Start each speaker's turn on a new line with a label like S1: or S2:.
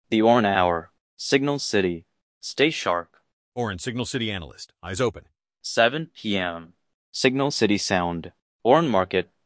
S1: The Oran Hour. Signal City. Stay sharp.
S2: Oran, Signal City analyst. Eyes open.
S1: 7 p.m. Signal City Sound. Oran Market.